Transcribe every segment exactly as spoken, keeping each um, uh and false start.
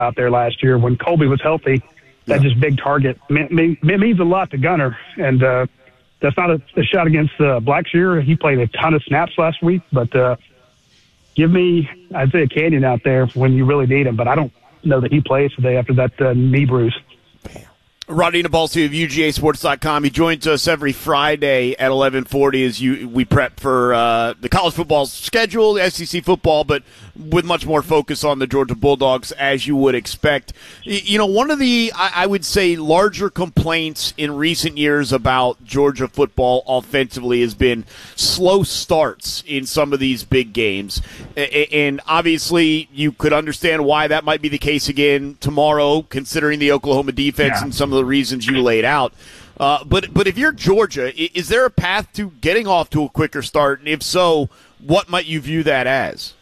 out there last year when Colby was healthy. That yeah. just big target it means a lot to Gunner, and uh, that's not a, a shot against uh, Blackshear. He played a ton of snaps last week, but uh, give me Isaiah Canyon out there when you really need him. But I don't know that he plays today after that uh, knee bruise. Rodney Nabalsi of U G A Sports dot com. He joins us every Friday at eleven forty as you we prep for uh, the college football schedule, the S E C football, but with much more focus on the Georgia Bulldogs, as you would expect. You know, one of the, I, I would say, larger complaints in recent years about Georgia football offensively has been slow starts in some of these big games. And obviously, you could understand why that might be the case again tomorrow, considering the Oklahoma defense yeah. and some of the reasons you laid out. Uh, but but if you're Georgia, is there a path to getting off to a quicker start? And if so, what might you view that as?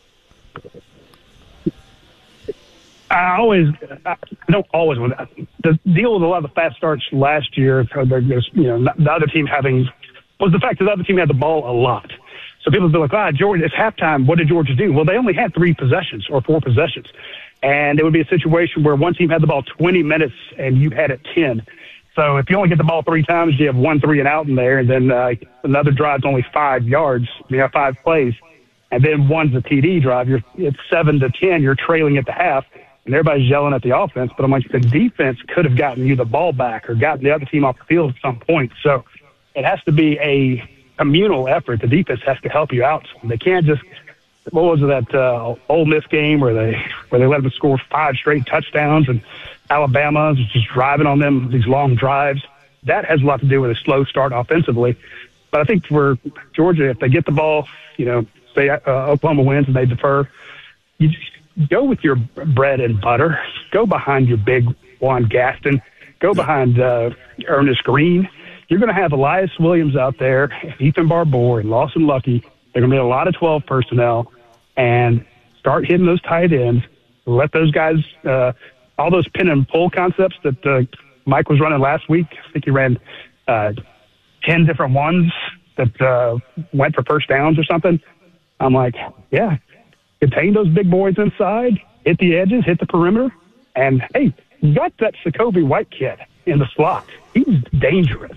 I always, I don't always want the deal with a lot of the fast starts last year. There's, you know, the other team having was the fact that the other team had the ball a lot. So people would be like, ah, Georgia, it's halftime. What did Georgia do? Well, they only had three possessions or four possessions. And it would be a situation where one team had the ball twenty minutes and you had it ten. So if you only get the ball three times, you have one three and out in there. And then uh, another drive's only five yards. You have five plays. And then one's a T D drive. You're, it's seven to ten. You're trailing at the half. And everybody's yelling at the offense. But I'm like, the defense could have gotten you the ball back or gotten the other team off the field at some point. So it has to be a communal effort. The defense has to help you out. They can't just – what was it, that uh, Ole Miss game where they where they let them score five straight touchdowns and Alabama is just driving on them, these long drives. That has a lot to do with a slow start offensively. But I think for Georgia, if they get the ball, you know, say uh, Oklahoma wins and they defer, you just go with your bread and butter. Go behind your big Juan Gaston. Go behind uh, Ernest Green. You're going to have Elias Williams out there, Ethan Barbour, and Lawson Lucky. They're going to be a lot of twelve personnel, and start hitting those tight ends. Let those guys, uh, all those pin and pull concepts that uh, Mike was running last week. I think he ran uh, ten different ones that uh, went for first downs or something. I'm like, yeah, contain those big boys inside, hit the edges, hit the perimeter, and, hey, you got that Jacoby White kid in the slot. He's dangerous.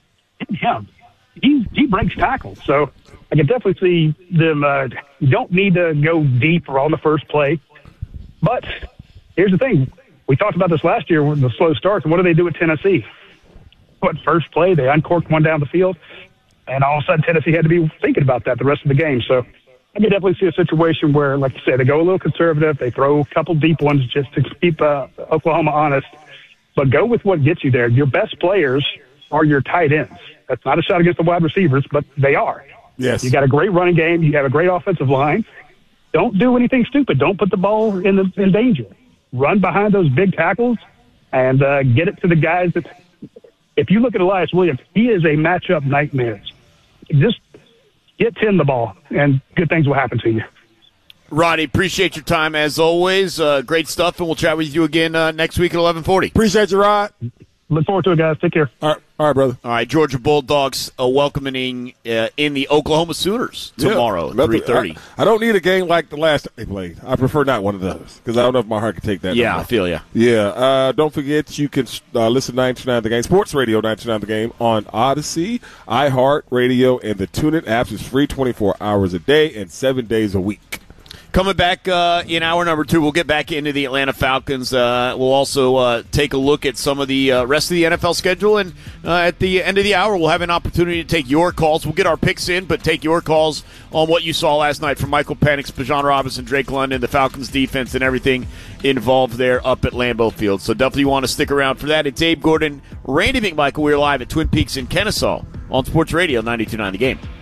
Hit him. He, he breaks tackles. So I can definitely see them. Uh, you don't need to go deep or on the first play. But here's the thing. We talked about this last year with the slow starts. And what do they do at Tennessee? What, first play, they uncorked one down the field. And all of a sudden, Tennessee had to be thinking about that the rest of the game. So I can definitely see a situation where, like you said, they go a little conservative. They throw a couple deep ones just to keep uh, Oklahoma honest. But go with what gets you there. Your best players are your tight ends. That's not a shot against the wide receivers, but they are. Yes. You got a great running game. You have a great offensive line. Don't do anything stupid. Don't put the ball in the, in danger. Run behind those big tackles and uh, get it to the guys that – if you look at Elias Williams, he is a matchup nightmare. Just get ten the ball, and good things will happen to you. Roddy, appreciate your time as always. Uh, great stuff, and we'll chat with you again uh, next week at eleven forty. Appreciate you, Rod. Look forward to it, guys. Take care. All right, all right, brother. All right, Georgia Bulldogs uh, welcoming uh, in the Oklahoma Sooners tomorrow yeah, at three thirty. I, I don't need a game like the last time they played. I prefer not one of those because I don't know if my heart can take that. Yeah, I feel you. Yeah. Uh, don't forget you can uh, listen to ninety-nine The Game, Sports Radio ninety-nine The Game on Odyssey, iHeartRadio, and the TuneIn apps. It's free twenty-four hours a day and seven days a week. Coming back uh, in hour number two, we'll get back into the Atlanta Falcons. Uh, we'll also uh, take a look at some of the uh, rest of the N F L schedule. And uh, at the end of the hour, we'll have an opportunity to take your calls. We'll get our picks in, but take your calls on what you saw last night from Michael Penix, Bijan Robinson, Drake London, the Falcons defense, and everything involved there up at Lambeau Field. So definitely want to stick around for that. It's Abe Gordon, Randy McMichael. We're live at Twin Peaks in Kennesaw on Sports Radio ninety-two point nine The Game.